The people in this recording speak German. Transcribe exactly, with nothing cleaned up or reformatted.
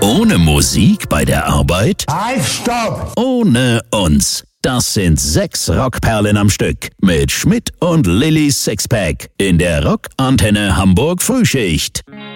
Ohne Musik bei der Arbeit? Halt, stopp! Ohne uns. Das sind sechs Rockperlen am Stück mit Schmidt und Lillys Sixpack in der Rockantenne Hamburg Frühschicht.